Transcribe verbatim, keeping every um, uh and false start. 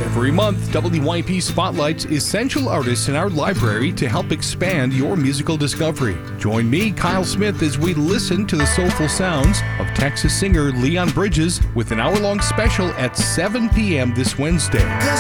Every month, W Y P spotlights essential artists in our library to help expand your musical discovery. Join me, Kyle Smith, as we listen to the soulful sounds of Texas singer Leon Bridges with an hour-long special at seven p.m. this Wednesday.